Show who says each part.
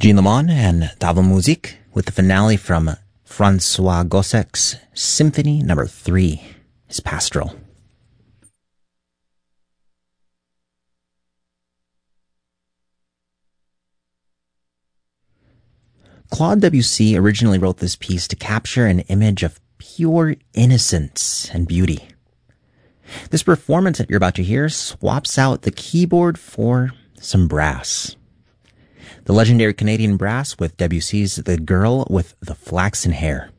Speaker 1: Jean Lemon and Table Musique with the finale from Francois Gossek's Symphony No. 3, his Pastoral. Claude Debussy originally wrote this piece to capture an image of pure innocence and beauty. This performance that you're about to hear swaps out the keyboard for some brass. The legendary Canadian brass with Debussy's The Girl with the Flaxen Hair.